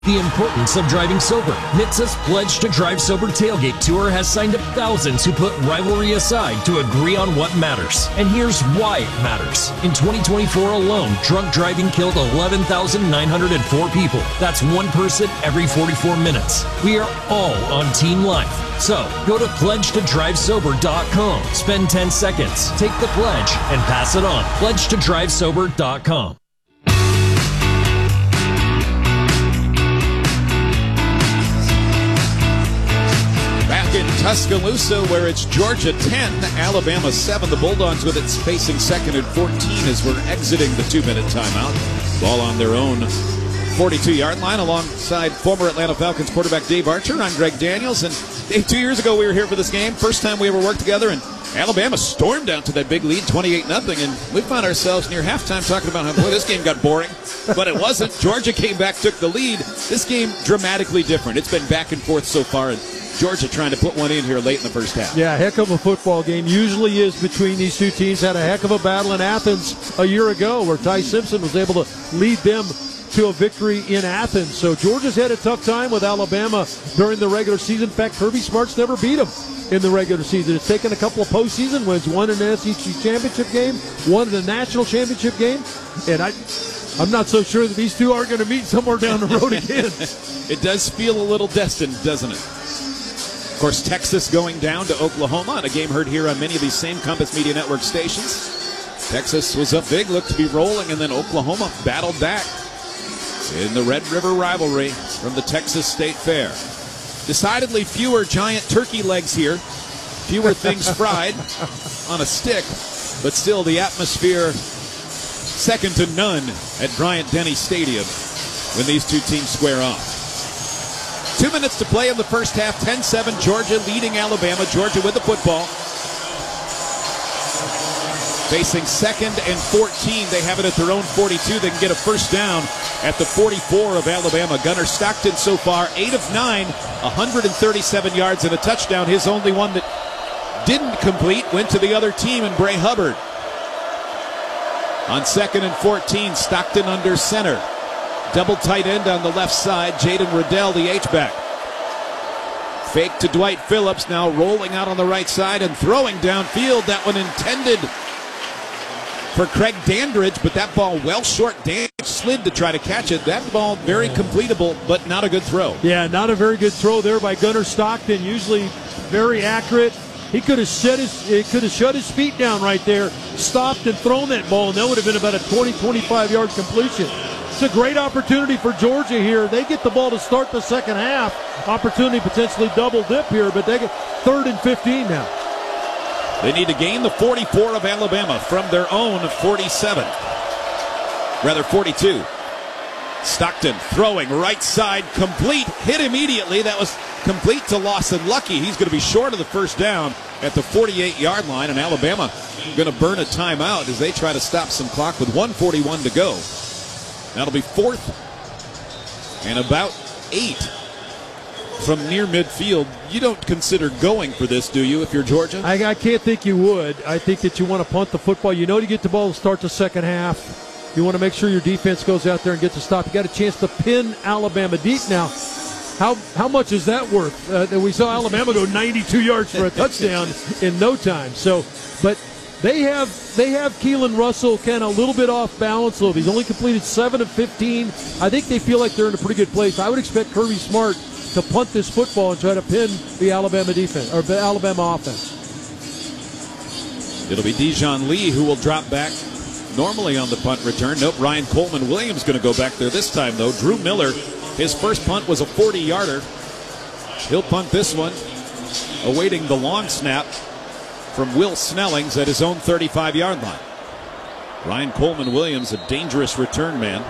The importance of driving sober. NHTSA's Pledge to Drive Sober Tailgate Tour has signed up thousands who put rivalry aside to agree on what matters. And here's why it matters. In 2024 alone, drunk driving killed 11,904 people. That's one person every 44 minutes. We are all on Team Life. So, go to pledgetodrivesober.com. Spend 10 seconds, take the pledge, and pass it on. pledgetodrivesober.com. In Tuscaloosa, where it's Georgia 10, Alabama 7. The Bulldogs with it facing second and 14 as we're exiting the 2-minute timeout. Ball on their own 42-yard line alongside former Atlanta Falcons quarterback Dave Archer. I'm Greg Daniels. And Dave, 2 years ago we were here for this game. First time we ever worked together, and Alabama stormed down to that big lead, 28-0. And we found ourselves near halftime talking about how, boy, this game got boring. But it wasn't. Georgia came back, took the lead. This game dramatically different. It's been back and forth so far, and Georgia trying to put one in here late in the first half. Yeah, heck of a football game. Usually is between these two teams. Had a heck of a battle in Athens a year ago where Ty Simpson was able to lead them to a victory in Athens. So Georgia's had a tough time with Alabama during the regular season. In fact, Kirby Smart's never beat them in the regular season. It's taken a couple of postseason wins, one in the SEC championship game, one in the national championship game. And I'm not so sure that these two are going to meet somewhere down the road again. It does feel a little destined, doesn't it? Of course, Texas going down to Oklahoma in a game heard here on many of these same Compass Media Network stations. Texas was up big, looked to be rolling, and then Oklahoma battled back in the Red River rivalry from the Texas State Fair. Decidedly fewer giant turkey legs here, fewer things fried on a stick, but still the atmosphere second to none at Bryant-Denny Stadium when these two teams square off. 2 minutes to play in the first half, 10-7, Georgia leading Alabama. Georgia with the football. Facing second and 14. They have it at their own 42. They can get a first down at the 44 of Alabama. Gunnar Stockton so far, 8 of 9, 137 yards and a touchdown. His only one that didn't complete went to the other team and Bray Hubbard. On second and 14, Stockton under center. Double tight end on the left side, Jaden Riddell, the H-back. Fake to Dwight Phillips, now rolling out on the right side and throwing downfield. That one intended for Craig Dandridge, but that ball well short. Dandridge slid to try to catch it. That ball very completable, but not a good throw. Yeah, not a very good throw there by Gunnar Stockton. Usually very accurate. He could have shut his feet down right there, stopped and thrown that ball, and that would have been about a 20, 25-yard completion. It's a great opportunity for Georgia here. They get the ball to start the second half. Opportunity potentially double dip here, but they get 3rd and 15 now. They need to gain the 44 of Alabama from their own 47. Rather, 42. Stockton throwing right side, complete, hit immediately. That was complete to Lawson Lucky. He's going to be short of the first down at the 48-yard line, and Alabama going to burn a timeout as they try to stop some clock with 1:41 to go. That'll be 4th and about 8 from near midfield. You don't consider going for this, do you, if you're Georgia? I can't think you would. I think that you want to punt the football. You know to get the ball to start the second half. You want to make sure your defense goes out there and gets a stop. You got a chance to pin Alabama deep now. How much is that worth? We saw Alabama go 92 yards for a touchdown in no time. So, but they have Keelan Russell kind of a little bit off balance. He's only completed 7 of 15. I think they feel like they're in a pretty good place. I would expect Kirby Smart to punt this football and try to pin the Alabama defense or the Alabama offense. It'll be Dijon Lee who will drop back normally on the punt return. Nope, Ryan Coleman Williams going to go back there this time, though. Drew Miller, his first punt was a 40-yarder. He'll punt this one, awaiting the long snap from Will Snellings at his own 35-yard line. Ryan Coleman Williams, a dangerous return man.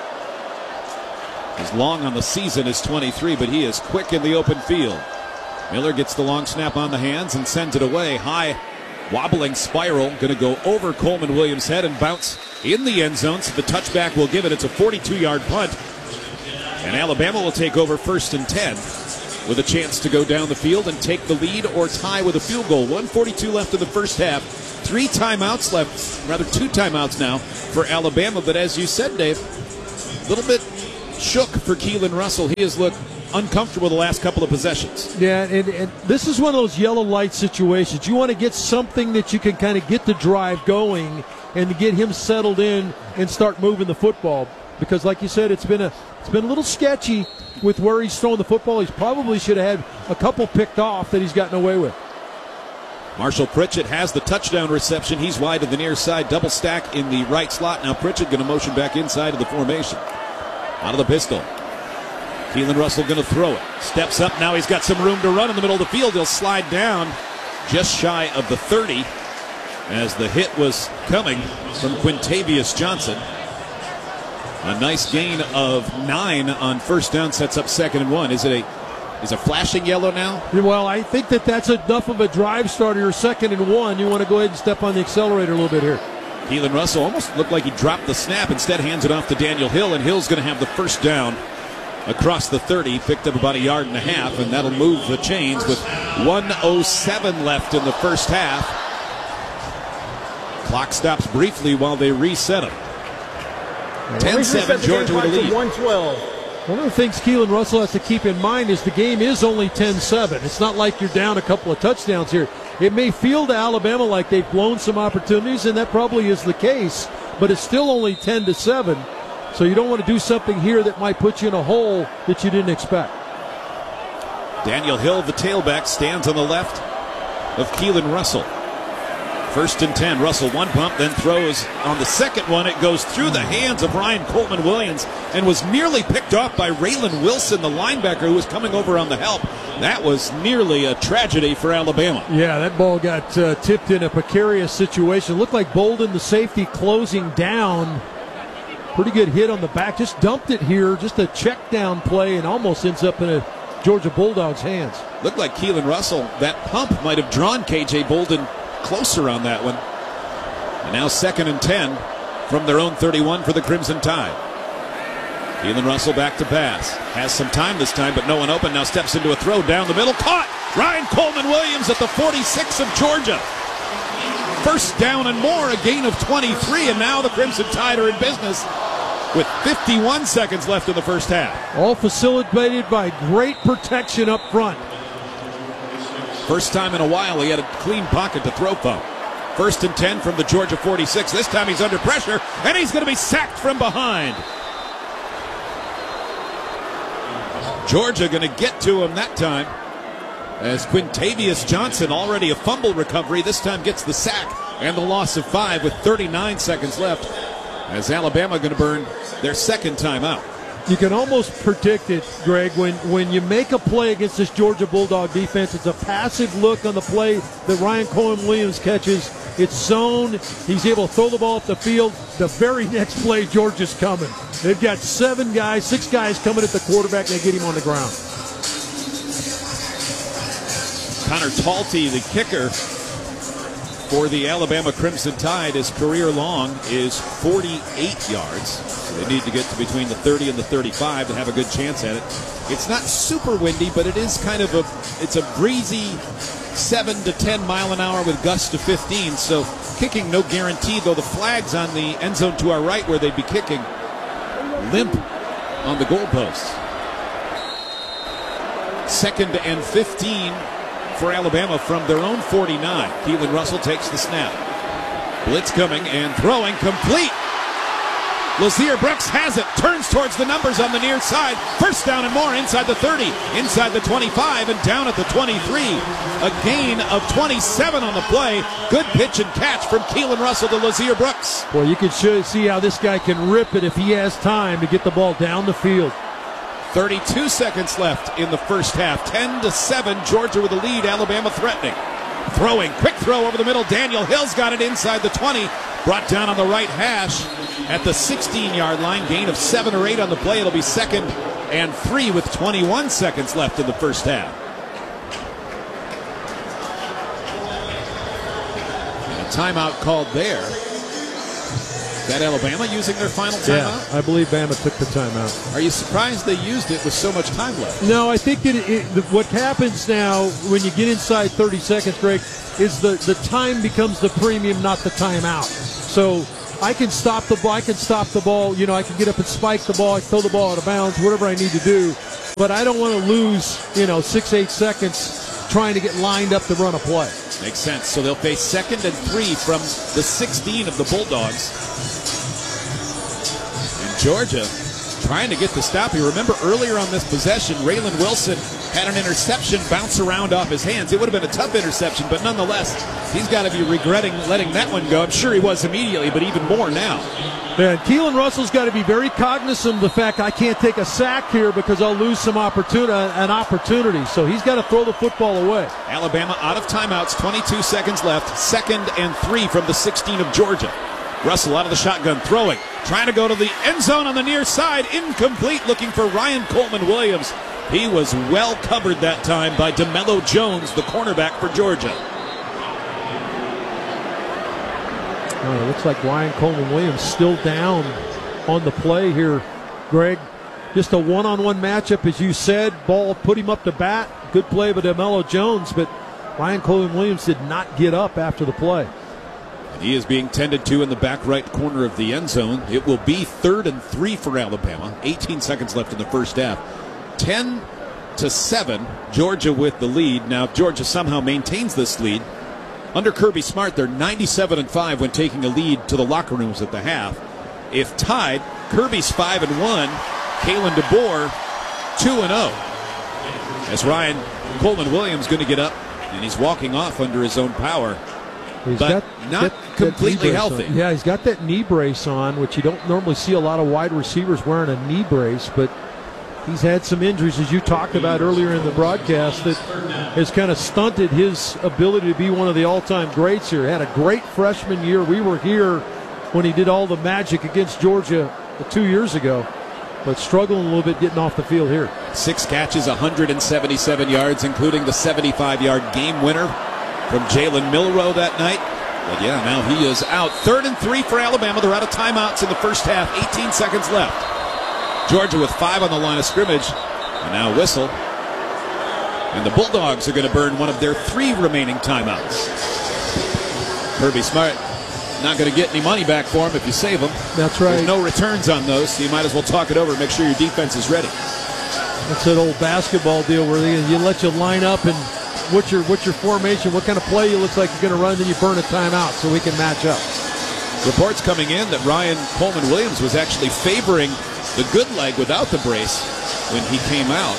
His long on the season is 23, but he is quick in the open field. Miller gets the long snap on the hands and sends it away. High wobbling spiral, going to go over Coleman Williams' head and bounce in the end zone, so the touchback will give it. It's a 42-yard punt, and Alabama will take over 1st and 10 with a chance to go down the field and take the lead or tie with a field goal. 1:42 left in the first half. 3 timeouts left, rather 2 timeouts now for Alabama. But as you said, Dave, a little bit shook for Keelan Russell. He has looked uncomfortable the last couple of possessions. Yeah, and this is one of those yellow light situations. You want to get something that you can kind of get the drive going and to get him settled in and start moving the football. Because, like you said, it's been a little sketchy with where he's throwing the football. He probably should have had a couple picked off that he's gotten away with. Marshall Pritchett has the touchdown reception. He's wide to the near side, double stack in the right slot. Now Pritchett going to motion back inside of the formation. Out of the pistol. Keelan Russell going to throw it. Steps up. Now he's got some room to run in the middle of the field. He'll slide down just shy of the 30 as the hit was coming from Quintavious Johnson. A nice gain of 9 on first down, sets up 2nd and 1. Is a flashing yellow now? Well, I think that's enough of a drive starter. Your 2nd and 1. You want to go ahead and step on the accelerator a little bit here. Keelan Russell almost looked like he dropped the snap. Instead, hands it off to Daniel Hill, and Hill's going to have the first down across the 30. Picked up about a yard and a half, and that'll move the chains with 1:07 left in the first half. Clock stops briefly while they reset him. 10-7, Georgia with a lead. 112. One of the things Keelan Russell has to keep in mind is the game is only 10-7. It's not like you're down a couple of touchdowns here. It may feel to Alabama like they've blown some opportunities, and that probably is the case, but it's still only 10-7. So you don't want to do something here that might put you in a hole that you didn't expect. Daniel Hill, the tailback, stands on the left of Keelan Russell. 1st and 10. Russell one pump, then throws on the second one. It goes through the hands of Ryan Coleman-Williams and was nearly picked off by Raylan Wilson, the linebacker, who was coming over on the help. That was nearly a tragedy for Alabama. Yeah, that ball got tipped in a precarious situation. Looked like Bolden, the safety, closing down. Pretty good hit on the back. Just dumped it here. Just a check down play and almost ends up in a Georgia Bulldogs' hands. Looked like Keelan Russell, that pump might have drawn K.J. Bolden closer on that one. And now 2nd and 10 from their own 31 for the Crimson Tide. Keelan Russell back to pass. Has some time this time, but no one open. Now steps into a throw down the middle. Caught! Ryan Coleman-Williams at the 46 of Georgia. First down and more, a gain of 23, and now the Crimson Tide are in business with 51 seconds left in the first half. All facilitated by great protection up front. First time in a while he had a clean pocket to throw from. 1st and 10 from the Georgia 46. This time he's under pressure, and he's going to be sacked from behind. Georgia going to get to him that time, as Quintavious Johnson, already a fumble recovery, this time gets the sack and the loss of 5 with 39 seconds left, as Alabama going to burn their 2nd timeout. You can almost predict it, Greg, when you make a play against this Georgia Bulldog defense. It's a passive look on the play that Ryan Coleman-Williams catches. It's zone. He's able to throw the ball up the field. The very next play, Georgia's coming. They've got 6 guys coming at the quarterback, and they get him on the ground. Connor Talty, the kicker for the Alabama Crimson Tide, his career long is 48 yards. So they need to get to between the 30 and the 35 to have a good chance at it. It's not super windy, but it is kind of it's a breezy 7 to 10 mile an hour with gusts to 15. So kicking no guarantee, though the flag's on the end zone to our right where they'd be kicking. Limp on the goalposts. 2nd and 15 for Alabama from their own 49. Keelan Russell takes the snap. Blitz coming and throwing complete. Lazier Brooks has it, turns towards the numbers on the near side. First down and more inside the 30, inside the 25, and down at the 23. A gain of 27 on the play. Good pitch and catch from Keelan Russell to Lazier Brooks. Well, you can see how this guy can rip it if he has time to get the ball down the field. 32 seconds left in the first half. 10-7, Georgia with the lead, Alabama threatening. Throwing, quick throw over the middle. Daniel Hill's got it inside the 20. Brought down on the right hash at the 16-yard line. Gain of 7 or 8 on the play. It'll be 2nd and 3 with 21 seconds left in the first half. And a timeout called there. Is that Alabama using their final timeout? Yeah, I believe Bama took the timeout. Are you surprised they used it with so much time left? No, I think that what happens now when you get inside 30 seconds, Greg, is the time becomes the premium, not the timeout. So I can stop the ball. I can stop the ball. You know, I can get up and spike the ball. I throw the ball out of bounds, whatever I need to do. But I don't want to lose, 6-8 seconds trying to get lined up to run a play. Makes sense. So they'll face 2nd and 3 from the 16 of the Bulldogs. And Georgia trying to get the stop. You remember earlier on this possession, Raylan Wilson had an interception bounce around off his hands. It would have been a tough interception, but nonetheless, he's got to be regretting letting that one go. I'm sure he was immediately, but even more now. And Keelan Russell's got to be very cognizant of the fact I can't take a sack here because I'll lose an opportunity. So he's got to throw the football away. Alabama out of timeouts, 22 seconds left. 2nd and 3 from the 16 of Georgia. Russell out of the shotgun, throwing, trying to go to the end zone on the near side, incomplete, looking for Ryan Coleman Williams. He was well covered that time by DeMello Jones, the cornerback for Georgia. It looks like Ryan Coleman Williams still down on the play here, Greg. Just a one-on-one matchup, as you said. Ball put him up to bat. Good play by DeMello Jones, but Ryan Coleman Williams did not get up after the play. And he is being tended to in the back right corner of the end zone. It will be 3rd and 3 for Alabama. 18 seconds left in the first half. 10-7, Georgia with the lead. Now, if Georgia somehow maintains this lead, under Kirby Smart, they're 97-5 when taking a lead to the locker rooms at the half. If tied, Kirby's 5-1. Kalen DeBoer 2-0. As Ryan Coleman Williams going to get up, and he's walking off under his own power. He's but got not completely healthy. Yeah, he's got that knee brace on, which you don't normally see a lot of wide receivers wearing a knee brace, but he's had some injuries, as you talked about earlier in the broadcast, that has kind of stunted his ability to be one of the all-time greats here. Had a great freshman year. We were here when he did all the magic against Georgia 2 years ago, but struggling a little bit getting off the field here. 6 catches, 177 yards, including the 75-yard game winner from Jalen Milroe that night. But yeah, now he is out. 3rd and 3 for Alabama. They're out of timeouts in the first half. 18 seconds left. Georgia with 5 on the line of scrimmage. And now whistle. And the Bulldogs are going to burn one of their 3 remaining timeouts. Kirby Smart not going to get any money back for him if you save them. That's right. There's no returns on those, so you might as well talk it over and make sure your defense is ready. That's that old basketball deal where you let you line up and what's your formation, what kind of play it looks like you're going to run, then you burn a timeout so we can match up. Reports coming in that Ryan Coleman Williams was actually favoring the good leg without the brace when he came out.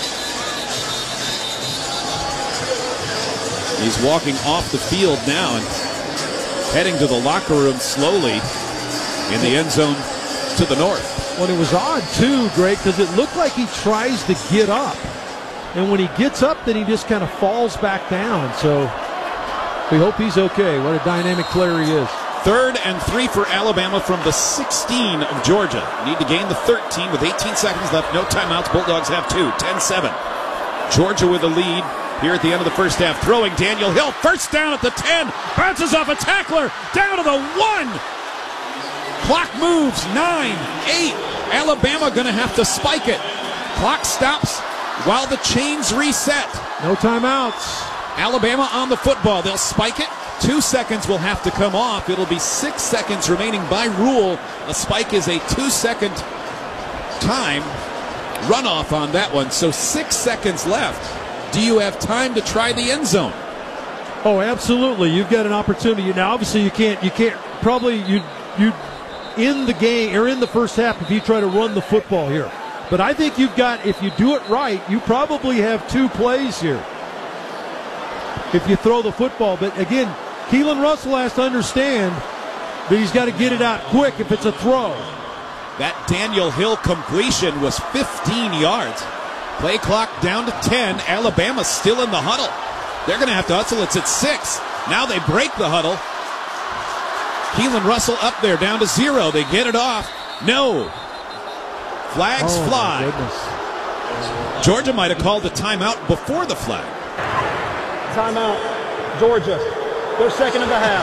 He's walking off the field now and heading to the locker room slowly in the end zone to the north. Well, it was odd too, Greg, because it looked like he tries to get up. And when he gets up, then he just kind of falls back down. So we hope he's okay. What a dynamic player he is. 3rd and 3 for Alabama from the 16 of Georgia. Need to gain the 13 with 18 seconds left. No timeouts. Bulldogs have 2. 10-7. Georgia with the lead here at the end of the first half. Throwing Daniel Hill. First down at the 10. Bounces off a tackler. Down to the 1. Clock moves. 9, 8. Alabama going to have to spike it. Clock stops while the chains reset. No timeouts. Alabama on the football. They'll spike it. 2 seconds will have to come off. It'll be 6 seconds remaining by rule. A spike is a 2-second time runoff on that one. So 6 seconds left. Do you have time to try the end zone? Oh, absolutely. You've got an opportunity. Now, obviously, you can't probably you in the game or in the first half if you try to run the football here. But I think you've got, if you do it right, you probably have 2 plays here if you throw the football. But again, Keelan Russell has to understand that he's got to get it out quick if it's a throw. That Daniel Hill completion was 15 yards. Play clock down to 10. Alabama's still in the huddle. They're going to have to hustle. It's at 6. Now they break the huddle. Keelan Russell up there down to 0. They get it off. No. Flags fly. Georgia might have called a timeout before the flag. Timeout, Georgia. Their second of the half.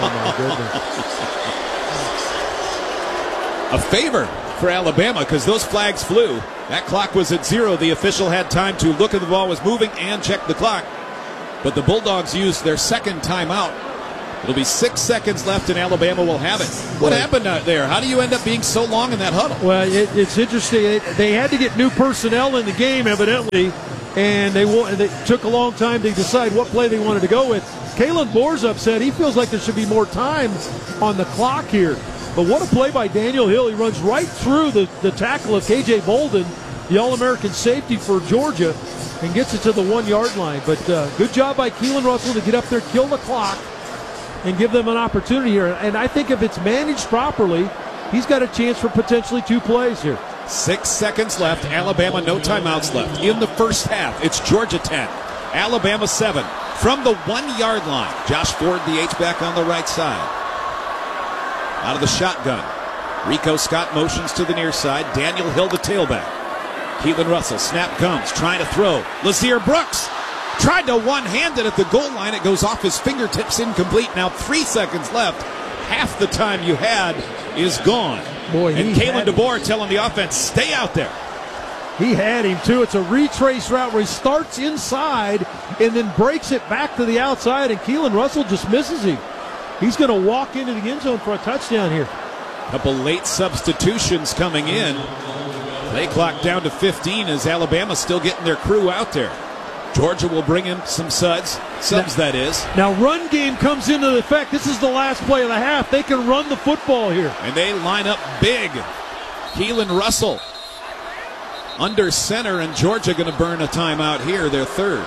Oh, my goodness. A favor for Alabama because those flags flew. That clock was at 0. The official had time to look at the ball was moving and check the clock. But the Bulldogs used their second timeout It'll be 6 seconds left, and Alabama will have it. What happened out there? How do you end up being so long in that huddle? Well, it's interesting. They had to get new personnel in the game, evidently, and they took a long time to decide what play they wanted to go with. Kalen Moore's upset. He feels like there should be more time on the clock here. But what a play by Daniel Hill. He runs right through the tackle of K.J. Bolden, the All-American safety for Georgia, and gets it to the 1-yard line. But good job by Keelan Russell to get up there, kill the clock, and give them an opportunity here. And I think if it's managed properly, he's got a chance for potentially 2 plays here. 6 seconds left. Alabama, no timeouts left. In the first half, it's Georgia 10, Alabama 7. From the 1-yard line, Josh Ford, the H-back on the right side. Out of the shotgun, Rico Scott motions to the near side. Daniel Hill, the tailback. Keelan Russell, snap comes, trying to throw. Lazir Brooks tried to one-hand it at the goal line. It goes off his fingertips, incomplete. Now 3 seconds left. Half the time you had is gone. Boy, and Kalen DeBoer telling the offense, stay out there. He had him, too. It's a retrace route where he starts inside and then breaks it back to the outside, and Keelan Russell just misses him. He's going to walk into the end zone for a touchdown here. Couple late substitutions coming in. Play clock down to 15 as Alabama still getting their crew out there. Georgia will bring in some subs, that is. Now run game comes into effect. This is the last play of the half. They can run the football here. And they line up big. Keelan Russell under center, and Georgia going to burn a timeout here, their third.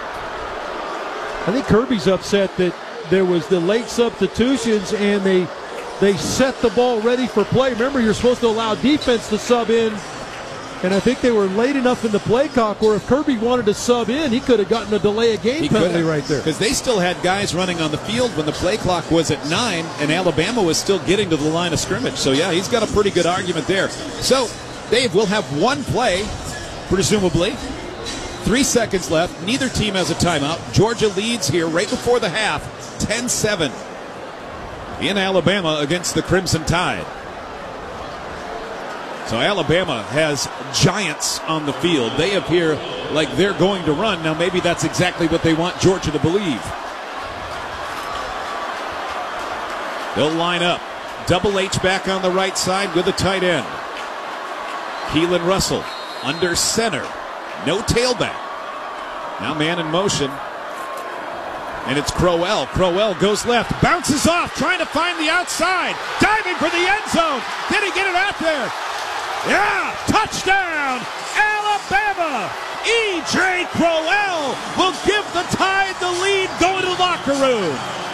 I think Kirby's upset that there was the late substitutions and they set the ball ready for play. Remember, you're supposed to allow defense to sub in. And I think they were late enough in the play clock where if Kirby wanted to sub in, he could have gotten a delay of game penalty right there. Because they still had guys running on the field when the play clock was at 9, and Alabama was still getting to the line of scrimmage. So, yeah, he's got a pretty good argument there. So, Dave, we'll have one play, presumably. 3 seconds left. Neither team has a timeout. Georgia leads here right before the half, 10-7 in Alabama against the Crimson Tide. So Alabama has giants on the field. They appear like they're going to run. Now maybe that's exactly what they want Georgia to believe. They'll line up. Double H back on the right side with a tight end. Keelan Russell under center. No tailback. Now man in motion. And it's Crowell. Crowell goes left. Bounces off. Trying to find the outside. Diving for the end zone. Did he get it out there? Yeah, touchdown, Alabama. E.J. Crowell will give the Tide the lead going to the locker room.